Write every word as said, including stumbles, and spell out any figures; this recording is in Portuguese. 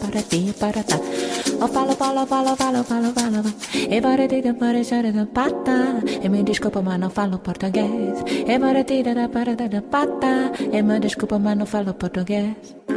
para ti, para tá. Eu falo, falo, falo, falo, falo, falo. E para ti, para chora da pata. E me desculpa, mas não falo português. E para ti, da para da pata. E me desculpa, mas não falo português.